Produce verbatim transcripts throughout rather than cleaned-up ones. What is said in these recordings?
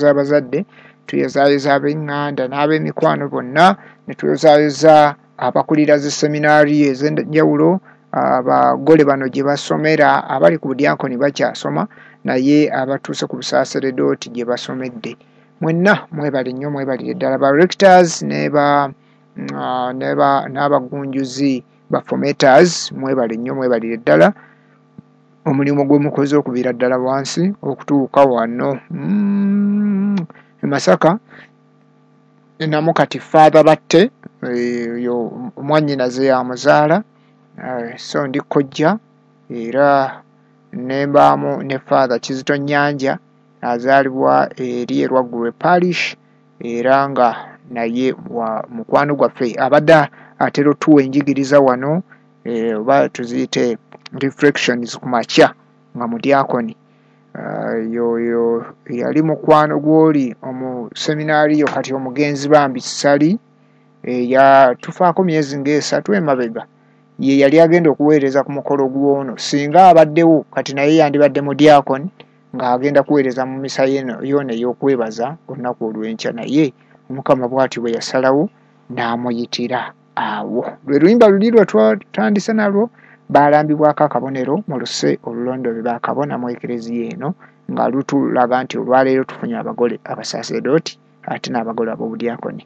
tuyozaayoza abazadde, tuyozaayoza ab'eŋŋanda n'ab'emikwano bonna, ne tuyozaayoza abakulira zi seminaari ez'enjawulo, abagole bano gye basomera abali ku budyakoni bakyasoma naye abatuuse ku Busaaseredooti gye basomedde. Mwenna mwebale nnyo, mwebalire ddala ba rectors n'eba n'abagunjuzi ba formators, mwebale nnyo, mwebalire ddala omulimu gwe mukoze okuviira ddala wansi okutuuka wano e Masaka. Namu kati father batte oyo mwannyinaze yamuzaala, so ndi kojja era nembaamu ne father Kizito Nnyanja azaalibwa eri Erwaggulwe parish era nga naye wa mukwano gwaffe abadde atera otuwa enjigiriza wano oba tuziyite reflections ku makya nga mudyakoni. Yoyo yali mukwano gw'oli omu seminaari yo kati omugenzi bambi Sali yatufaako myezi ng'esatu emabega, ye yali agenda okuweereza ku mukolo gw'ono. Singa abaddewo kati naye yandibadde mudyakoni ng'agenda kuweereza mu misa yono ey'okwebaza olunaku olw'enkya, naye Omukama bw'atyo bwe yasalawo n'amuyitira awo. Lwe luyimba luli lwe twatandise nalwo, baalambibwako akabonero mu luse olulondobe baakabona mu ekereziya eno nga lutulaga nti olwaleero tufunye abagole abasaaseredooti ate n'abagole ab'obudyakoni.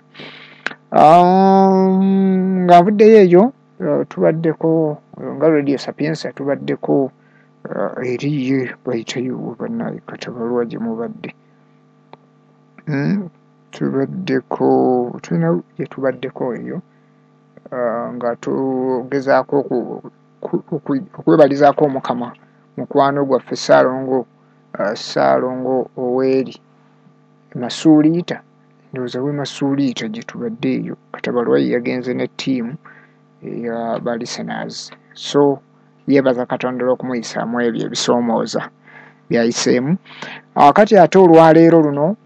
Nga nvuddeyo eyo tubaddeko nga Radio Sapienza tubaddeko eriye bayitayo bannaye katabalwa gye mubadde tubaddeko tulina gye tubaddeko eyo nga tugezaako okwebalizaako Omukama mukwano gwaffe Ssaalongo Ssaalongo Oweri Masuuliita, ndowooza we Masuuliita gye tubadde eyo. Katabalwa yagenze ne ttiimu eya ba listeners, so yeebaza Katonda olw'okumuyisaamu ebyo ebisoomooza byayiseemu. Kati ate olwaleero luno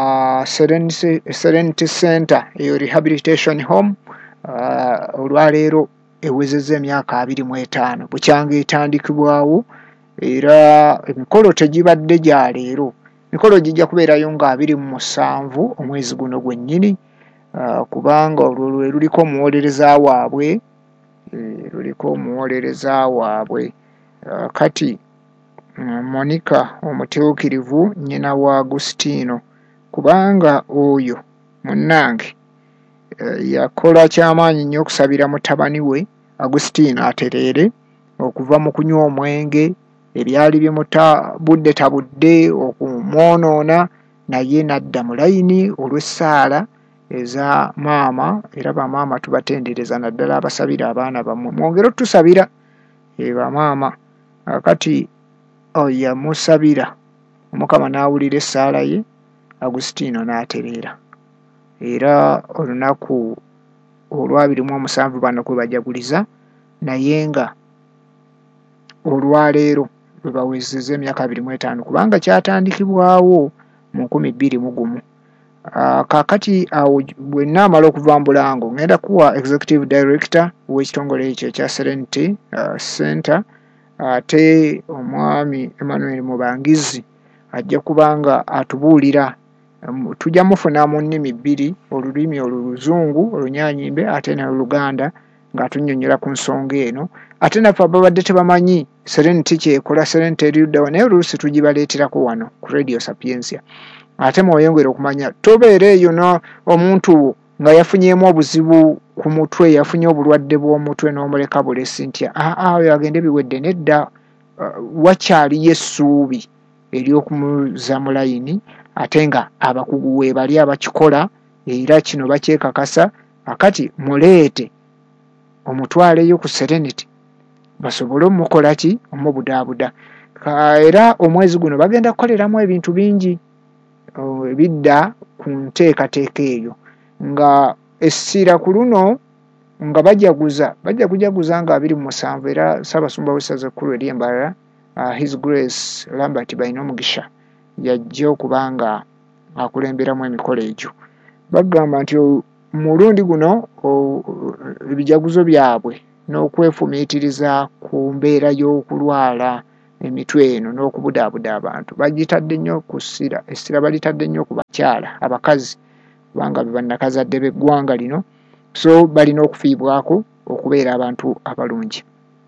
Serenity Center eyo rehabilitation home olwaleero ewezezza emyaka abiri mu etaano bukyanga etandikibwawo era emikolo tegibadde gya leero. Emikolo gijja kubeerayo nga abiri mu musanvu omwezi guno gwennyini, kubanga olwo lwe luliko omuwolereza waabwe luliko omuwolereza waabwe kati Monica omutuukirivu nnyina wa Agustino, kubanga oyo munnange yakola kyamaanyi nnyo okusabira mutabani we Agustino atereere okuva mu kunywa omwenge ebyali bimutabudde tabudde okumwonoona, naye n'adda mu layini olw'essaala eza maama. Era bamaama tubatendereza naddala abasabira abaana bammwe, mwongere otusabira bamaama. Kati yamusabira Omukama n'awulira essaala ye, Agustino n'atereera. Era olunaku olwabiri mu omusanvu bano kwe bajaguliza, naye nga olwaleero lwe bawezezza emyaka abiri mu etaano kubanga kyatandikibwawo mu nkumi bbiri mu gumu. Kaakati awo bwe nnaamala okuva Mbulango ngenda kuwa executive director w'ekitongole ekyo ekya Serenity Center, ate omwami Emmanuel Mubangizi ajja kubanga atubuulira. Tujja mufuna mu nnimi bbiri, olulimi Oluzungu Olunyaanyimbe ate n'Oluganda ng'atunnyonnyola ku nsonga eno. Ate naffe ababadde tebamanyi Serenity kyekola, Serenity eruddawo, naye oluusi tugibaleeterako wano ku Radio Sapienza. Ate mweyongera okumanya tobeera eyo omuntu wo nga yafunyeemu obuzibu ku mutwe, yafunye obulwadde bw'omutwe n'omuleka bulesi ntya oyo agende biwedde. Nedda, wakyaliyo essuubi ery'okumuza mu layini, ate nga abakugu we bali abakikola era kino bakyekakasa. Akati muleete omutwaleyo ku Serenity basobole omukola ki, omubudaabuda. Era omwezi guno bagenda kukoleramu ebintu bingi ebidda ku nteekateeka eyo, nga essira ku luno nga bajaguza bajja kujaguza nga abiri mu musanvu. Era Ssaabasumba w'essaza ekkulu ery'Embarara His Grace Lambert Bainomugisha yajja okuba nga akulemberamu emikolo egyo. Bagamba nti mulundi guno ebijaguzo byabwe n'okwefumiitiriza ku mbeera y'okulwala emitwe eno n'okubudaabuda abantu bagitadde nnyo ku ssira essira balitadde nnyo ku bakyala abakazi kubanga be bannakazadde b'eggwanga lino so balina okufiibwako okubeera abantu abalungi.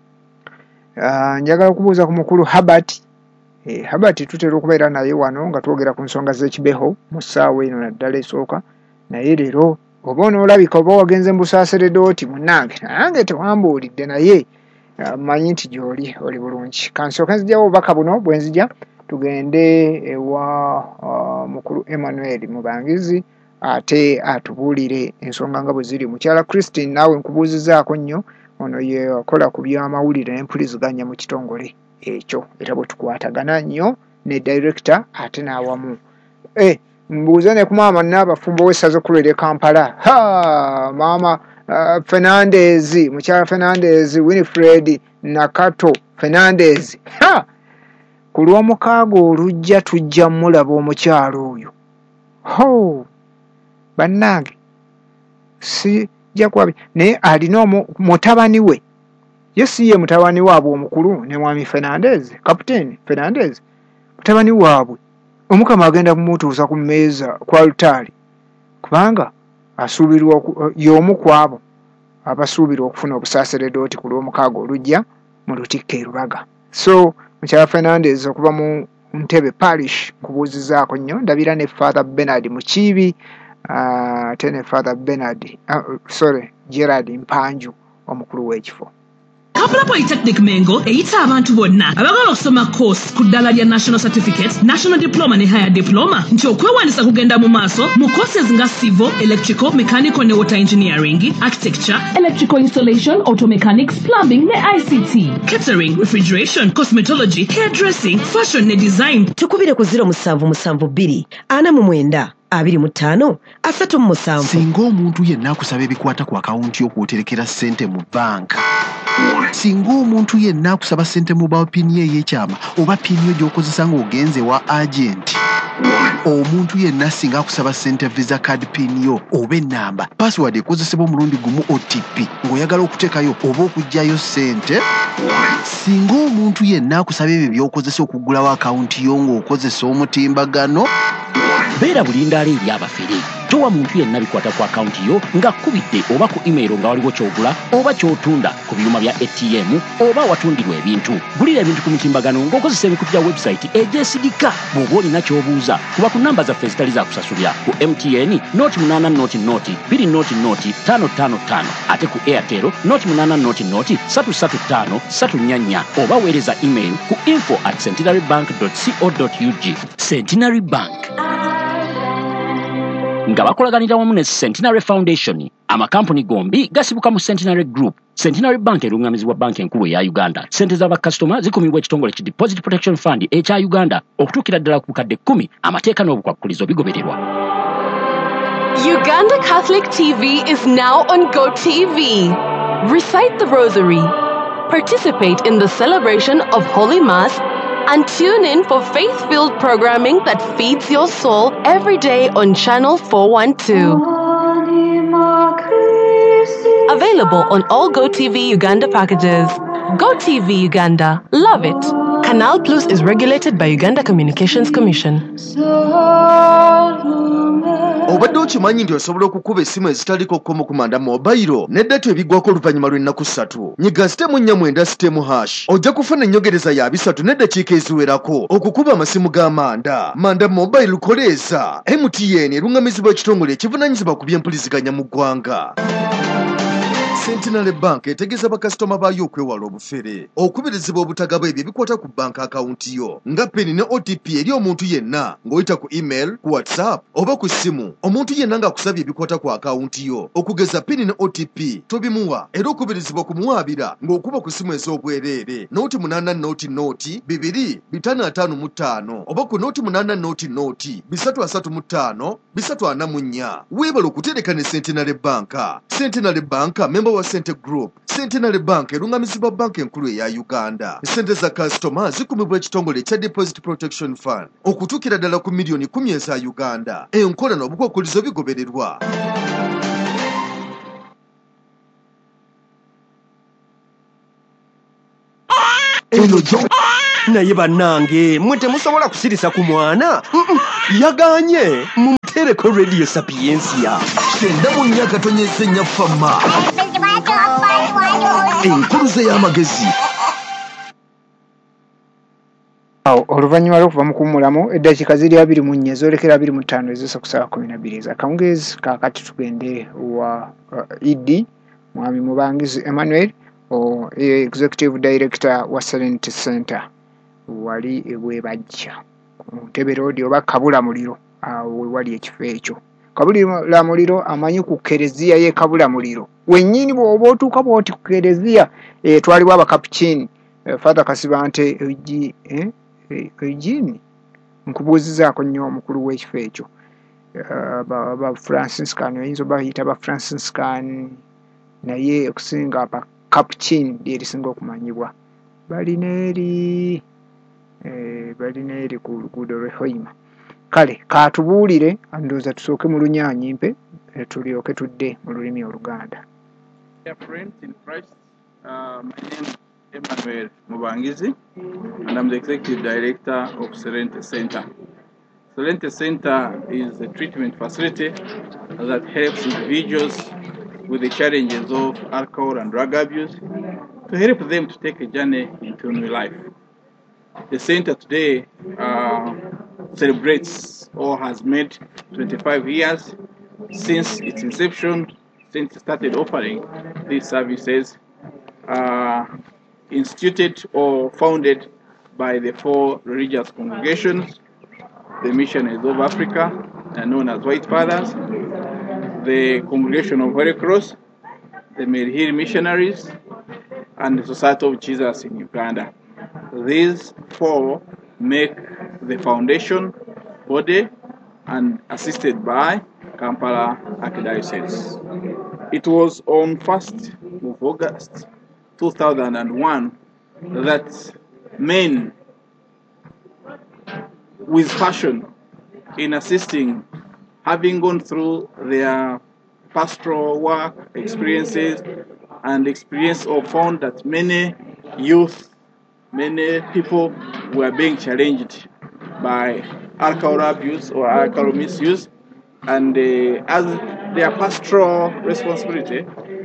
Uh, njagala okubuuza ku mukulu Herbert. Eh, Herbert tutera okubeera naye wano nga twogera ku nsonga z'ekibeho mu ssaawa eno naddala esooka naye leero oba onoolabika oba wagenze mu Busaaseredde oti munnange nange tewambuulidde naye mmanyi nti gy'oli oli bulungi. Kansooka nzijawo obubaka buno bwe nzija tugende ewa uh, mukulu Emmanuel Mubangizi ate atubuulire ensonga nga bwe ziri. Mukyala Christine naawe nkubuuzizaako nnyo ono ye akola ku by'amawulire n'empuliziganya mu kitongole ekyo era bwe tukwatagana nnyo ne director ate n'awamu. Eh, mbuuze ne ku maama Nnaabafumbo w'essaza Kulere Kampala. Ha maama uh, Fernandez, mukyala Fernandez, Winifred Nakato Fernandez. Ha ku lw'omukaago olujja tujja mulaba omukyalo oyo. Ho bannange si jakwabi naye alina mutabani we ye si ye mutabani waabwe omukulu ne mwami Fernandez, Captain Fernandez mutabani waabwe omukama agenda kumutuusa ku mmeeza kwa altari kubanga asuubirwa y'omu kwabo abasuubirwa okufuna Obusaaseredde oti ku lw'omukaaga olujja mu Lutikko e Lubaga. So mukyala Fernandez okuva mu Ntebe Parish nkubuuzizaako nnyo ndabira ne Father Bernard Mukiibi ate uh, ne Father Bernard uh, sorry Gerard Mpanju omukulu w'ekifo. Kampala Polytechnic Mengo eyita abantu bonna abagala okusoma course ku ddala lya National Certificate, National Diploma ne Higher Diploma nti okwewandiisa kugenda mu maaso mu courses nga Civil, Electrical, Mechanical ne Water Engineering, Architecture, Electrical Installation, Auto Mechanics, Plumbing ne I C T, Catering, Refrigeration, Cosmetology, Hairdressing, Fashion ne Design. Tukubire ku zero musanvu musanvu bbiri ana mu mwenda abiri mu ttaano asatu mu musanvu. Singa omuntu yenna akusaba ebikwata ku akawunti y'okwoterekera ssente mu banka, singa omuntu yenna akusaba ssente mu ba pini ey'ekyama oba pini yo gy'okozesa ng'ogenze wa agenti, omuntu yenna singa akusaba ssente visa card pini yo oba ennamba password ekozesebwa omulundi gumu O T P ng'oyagala okuteekayo oba okuggyayo ssente, singa omuntu yenna akusaba ebyo by'okozesa okuggulawo akawunti yo ng'okozesa omutimbagano, beera bulindaala eri abafere. Towa muntu yenna bikwata ku akawunti yo nga kkubidde oba ku email nga waliwo ky'ogula oba ky'otunda ku byuma bya A T M oba watundirwa ebintu. Gulira ebintu ku mutimbagano ng'okozesa emikutu gya website egyesigika. Bw'oba olina ky'obuuza kuba ku namba zaffe ezitali za kusasulira ku M T N noti munaana noti noti bbiri noti noti ttaano ttaano ttaano ate ku Airtel noti munaana noti noti ssatu ssatu ttaano ssatu nnya nnya oba weereza email ku info at centenarybank dot co dot u g. Centenary Bank nga bakolaganira wamu ne Centenary Foundation, amakampuni gombi gasibuka mu Centenary Group. Centenary Bank erungamizibwa banki enkulu eya Uganda. Sente z'abakasitoma zikumibwa ekitongole ki Deposit Protection Fund ekya Uganda okutuukira ddala ku bukadde kkumi amateeka n'obukwakkulizo bigobererwa. Uganda Catholic T V is now on Go T V. Recite the Rosary, participate in the celebration of Holy Mass, and tune in for faith-filled programming that feeds your soul every day on Channel four one two. Available on all Go T V Uganda packages. Go T V Uganda. Love it. Canal Plus is regulated by Uganda Communications Commission. Obadde okimanyi nti osobola okukuba essimu ezitaliko kkomo ku manda mobile n'eddata ebiggwako oluvannyuma lw'ennaku ssatu. Nyiga sitemu nnya mwenda sitemu hash ojja kufuna ennyongereza ya bisatu n'eddakiika eziwerako okukuba amasimu g'amanda. Manda mobile lukoleeza. M T N erungamizibwa ekitongole ekivunaanyizibwa ku by'empuliziganya mu ggwanga. Centenary Bank etegeeza bakasitoma baayo okwewala obufere, okubirizibwa obutagaba ebyo ebikwata ku banka akawunti yo nga peni ne O T P eri omuntu yenna ng'oyita ku email, ku WhatsApp oba ku ssimu. Omuntu yenna ng'akusabye ebikwata ku akawunti yo okugeza peni ne O T P tobimuwa, era okubirizibwa kumuwaabira ng'okuba ku ssimu ez'obwereere nooti munaana nooti nooti bibiri bitaano ataano mu ttaano oba ku nooti munaana nooti nooti bisatu asatu mu ttaano bisatu ana mu nnya. Weebala okutereka ne Centenary Bank. Centenary Bank member wa Cente Group. Centenary Bank erungamizibwa banka enkulu eya Uganda. Sente za kasitoma zikumibwa ekitongole ekya Deposit Protection Fund okutuukira ddala ku miliyoni kumi eza Uganda. Enkola n'obukwakkulizo bigobererwa. Eno naye bannange mmwe temusobola kusirisa ku mwana Mm-mm, yaganye mumutereko radio sapiensia kyenda mu nnya katonyeza ennya fama enkuluze y'amagezi. Awo oluvannyuma lw'okuva mu kuwummulamu eddakiika ziri abiri mu nnya zoolekera abiri mu ttaano ezisa ku ssaawa kumi na bbiri ez'akawungeezi. Kaakati tugende wa uh, Idi Mwami Mubangizi Emmanuel o Executive Director wa Serenity Center wali ebwebajja ku Ntebe Road oba Kabula Muliro awo we wali ekifo ekyo. Kabula Muliro amanyi ku kereziya ye Kabula Muliro wennyini bw'oba otuuka bw'oti ku kereziya eh, twaliwo abakapucini eh, Father Kasibante Eugene eh, Eugene nkubuuzizaako nnyo omukulu w'ekifo ekyo uh, ba, ba Franciscan oyinza obayita ba Franciscan naye okusinga aba Capuchin lyerisinga okumanyibwa balina eri eh, balina eri ku luguudo lw'e Hoima. Kale kaatubuulire ndowooza tusooke mu Lunyaanyimpe eh, tulyoke tudde mu lulimi Oluganda. Dear friends in Christ, uh, my name is Emmanuel Mubangizi and I'm the Executive Director of Serenity Center. Serenity Center is a treatment facility that helps individuals with the challenges of alcohol and drug abuse to help them to take a journey into new life. The center today uh, celebrates or has made twenty-five years since its inception, since it started offering these services, uh, instituted or founded by the four religious congregations, the Missionaries of Africa, known as White Fathers, the Congregation of Holy Cross, the Mary Hill Missionaries, and the Society of Jesus in Uganda. These four make the foundation body and assisted by Kampala Archdiocese. It was on first of August two thousand one that men with passion in assisting, having gone through their pastoral work experiences and experience or found that many youth, many people were being challenged by alcohol abuse or alcohol misuse, and uh, as their pastoral responsibility,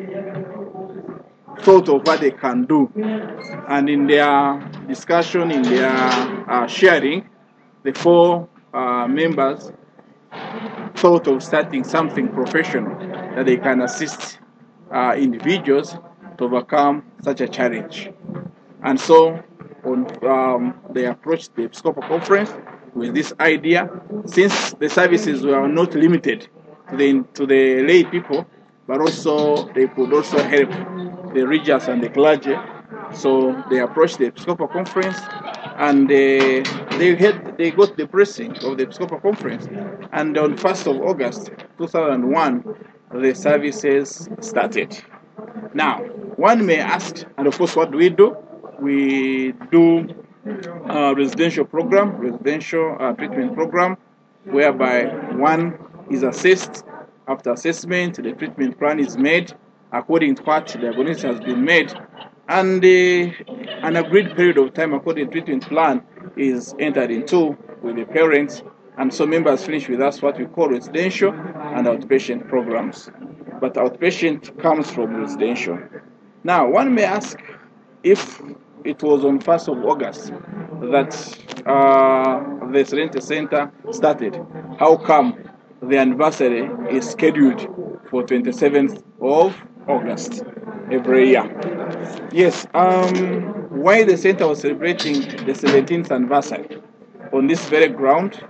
thought of what they can do. And in their discussion, in their uh, sharing, the four uh, members thought of starting something professional that they can assist uh, individuals to overcome such a challenge. And so on, um, they approached the Episcopal Conference with this idea, since the services were not limited to the, to the lay people, but also they could also help the religious and the clergy. So they approached the Episcopal Conference, and uh, they had they got the blessing of the Episcopal Conference. And on first of August two thousand one, the services started. Now, one may ask, and of course, what do we do? We do a residential program, residential uh, treatment program, whereby one is assessed. After assessment, the treatment plan is made according to what the diagnosis has been made, and uh, an agreed period of time according to the treatment plan is entered into with the parents, and so members finish with us what we call residential and outpatient programs. But outpatient comes from residential. Now, one may ask, if it was on first of August that uh, the Serenity Center started, how come the anniversary is scheduled for twenty-seventh of August every year? Yes, um, why the center was celebrating the seventeenth anniversary on this very ground,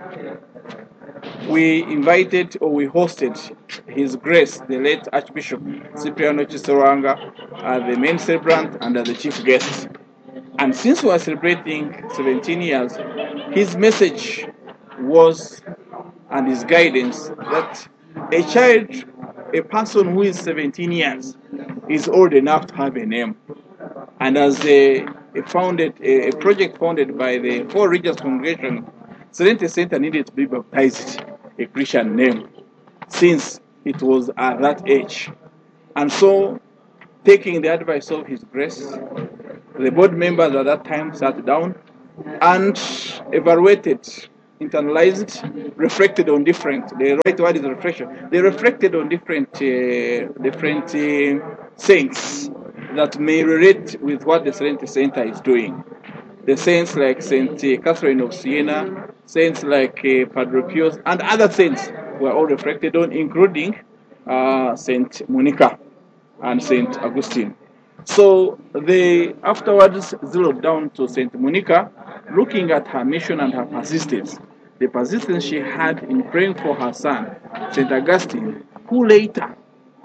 we invited or we hosted His Grace, the late Archbishop Cipriano Chisoranga, as the main celebrant and as the chief guest. And since we are celebrating seventeen years, his message was, and his guidance, that a child, a person who is seventeen years, is old enough to have a name. And as a, a founded a, a project founded by the four religious congregations, Serenity Center needed to be baptized a Christian name, since it was at that age. And so, taking the advice of His Grace, the board members at that time sat down and evaluated, internalized, reflected on different. The right word is reflection. They reflected on different, uh, different uh, saints that may relate with what the Serenity Center is doing. The saints like Saint Catherine of Siena, saints like uh, Padre Pius, and other saints were all reflected on, including uh, Saint Monica and Saint Augustine. So they afterwards zeroed down to Saint Monica, looking at her mission and her persistence. The persistence she had in praying for her son, Saint Augustine, who later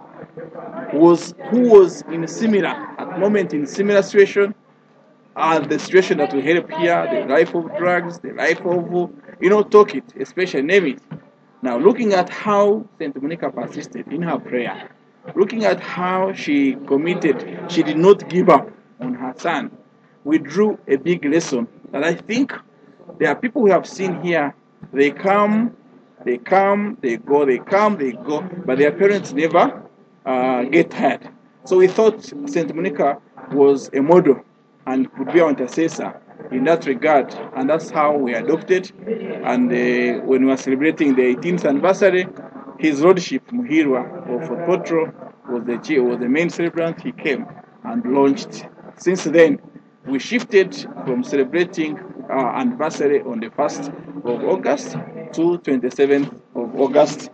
was who was in a similar at the moment in similar situation as the situation that we have here, the life of drugs, the life of you know, talk it, especially name it. Now looking at how Saint Monica persisted in her prayer, looking at how she committed, she did not give up on her son, we drew a big lesson that I think there are people we have seen here, they come, they come, they go, they come, they go, but their parents never uh, get tired. So we thought Saint Monica was a model and could be our intercessor in that regard, and that's how we adopted. And uh, when we were celebrating the eighteenth anniversary, His Lordship Muhirwa of Potro was the was the main celebrant. He came and launched. Since then, we shifted from celebrating our anniversary on the first of August to twenty-seventh of August.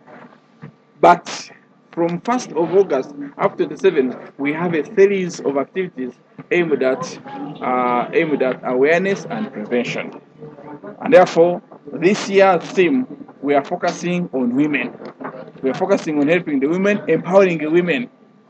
But from first of August up to the seventh, we have a series of activities aimed at uh, aimed at awareness and prevention. And therefore, this year's theme, we are focusing on women. We are focusing on helping the women, empowering the women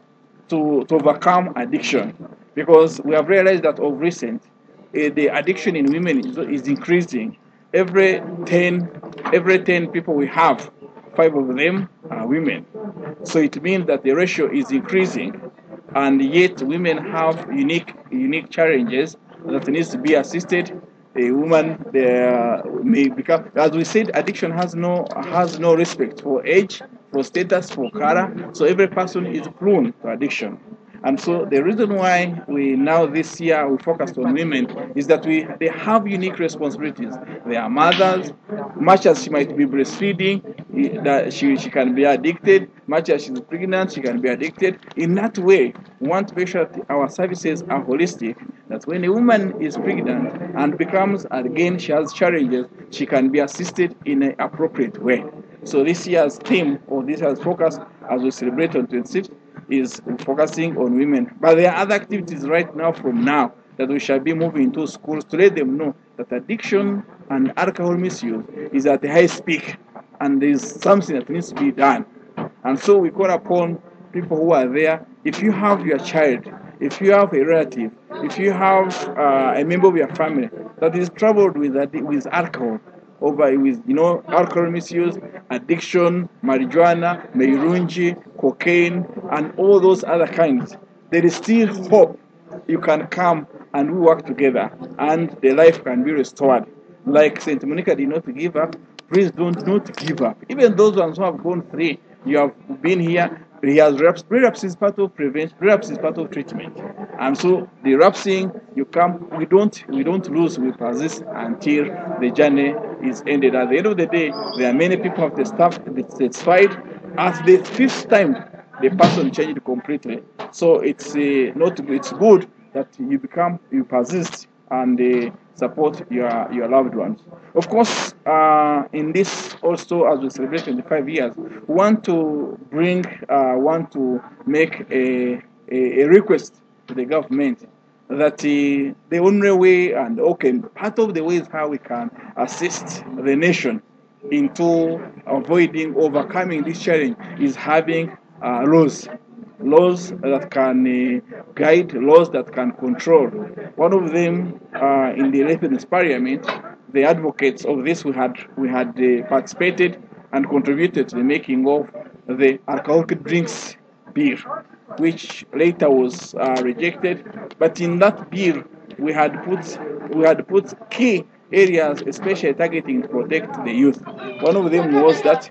to, to overcome addiction. Because we have realized that of recent, uh, the addiction in women is, is increasing. Every ten, every ten people we have, five of them are women. So it means that the ratio is increasing, and yet women have unique, unique challenges that needs to be assisted. A woman uh, may become, as we said, addiction has no has no respect for age, for status, for color. So every person is prone to addiction. And so the reason why we now this year we focused on women is that we they have unique responsibilities. They are mothers. Much as she might be breastfeeding, that she, she can be addicted. Much as she's pregnant, she can be addicted. In that way, we want to make sure that our services are holistic. That when a woman is pregnant and becomes, again, she has challenges, she can be assisted in an appropriate way. So this year's theme, or this year's focus, as we celebrate on twenty-sixth, is focusing on women. But there are other activities right now from now that we shall be moving into schools to let them know that addiction and alcohol misuse is at a high peak and there is something that needs to be done. And so we call upon people who are there. If you have your child, if you have a relative, if you have uh, a member of your family that is troubled with with alcohol, over with you know alcohol misuse, addiction, marijuana, meirungi, cocaine, and all those other kinds, there is still hope. You can come and we work together, and the life can be restored. Like Saint Monica did not give up, please don't not give up. Even those ones who have gone free, you have been here. He has relapse. Relapse is part of prevention. Relapse is part of treatment. And so the relapsing, you come. We don't. We don't lose. We persist until the journey is ended. At the end of the day, there are many people of the staff satisfied. At the fifth time, the person changed completely. So it's uh, not. It's good that you become. You persist and uh, support your your loved ones. Of course, uh, in this also, as we celebrate twenty-five years, we want to bring, uh, want to make a, a, a request to the government that uh, the only way, and okay, part of the ways how we can assist the nation into avoiding, overcoming this challenge is having uh, laws. Laws that can uh, guide, laws that can control. One of them uh, in the eleventh Parliament, the advocates of this, we had we had uh, participated and contributed to the making of the alcoholic drinks bill, which later was uh, rejected. But in that bill, we had put we had put key areas, especially targeting to protect the youth. One of them was that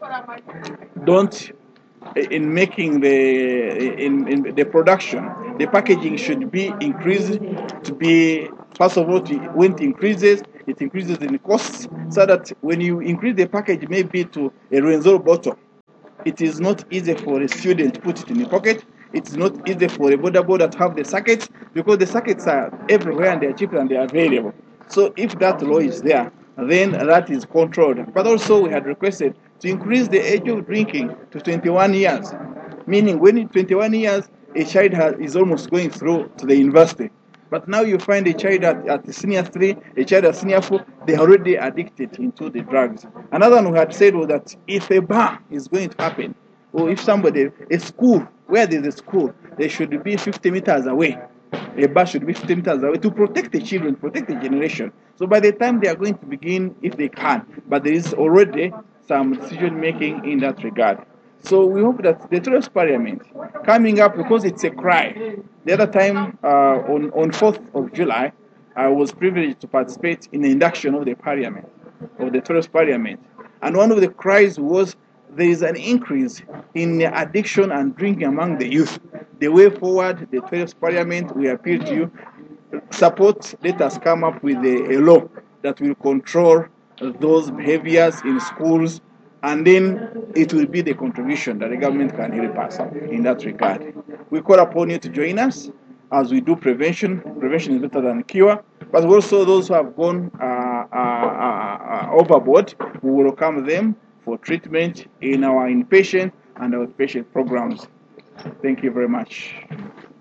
don't. In making the in, in the production, the packaging should be increased to be First of all, to- when it increases, it increases in costs, so that when you increase the package maybe to a Renzol bottle, it is not easy for a student to put it in the pocket. It's not easy for a border boarder to have the circuits, because the circuits are everywhere and they're cheap and they're available. So if that law is there, then that is controlled. But also we had requested to increase the age of drinking to twenty-one years, meaning when in twenty-one years, a child has, is almost going through to the university. But now you find a child at, at the senior three, a child at senior four, they're already addicted into the drugs. Another one we had said was that if a bar is going to happen, or if somebody, a school, where there's a school, they should be fifty meters away. A bar should be fifty meters away to protect the children, protect the generation. So by the time they are going to begin, if they can, but there is already some decision making in that regard. So we hope that the Tourist Parliament coming up, because it's a cry. The other time, uh, on, on fourth of July, I was privileged to participate in the induction of the Parliament, of the Tourist Parliament. And one of the cries was there is an increase in addiction and drinking among the youth. The way forward, the Tourist Parliament, we appeal to you, support, let us come up with a, a law that will control those behaviors in schools, and then it will be the contribution that the government can help us in that regard. We call upon you to join us as we do prevention. Prevention is better than cure. But also those who have gone uh, uh, uh, overboard, we will welcome them for treatment in our inpatient and outpatient programs. Thank you very much.